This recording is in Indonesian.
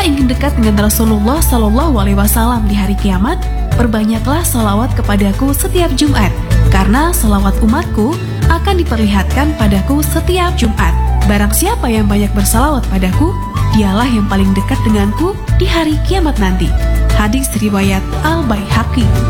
ingin dekat dengan Rasulullah Shallallahu Alaihi Wasallam di hari kiamat, perbanyaklah salawat kepadaku setiap Jumat, karena salawat umatku akan diperlihatkan padaku setiap Jumat. Barang siapa yang banyak bersalawat padaku, dialah yang paling dekat denganku di hari kiamat nanti. Hadis riwayat Al-Baihaqi.